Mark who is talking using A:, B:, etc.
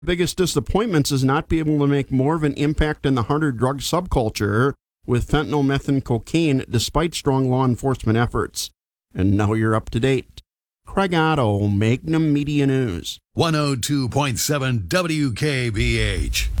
A: Biggest disappointments is not be able to make more of an impact in the harder drug subculture with fentanyl, meth, and cocaine despite strong law enforcement efforts. And now you're up to date. Craig Otto, Magnum Media News.
B: 102.7 WKBH.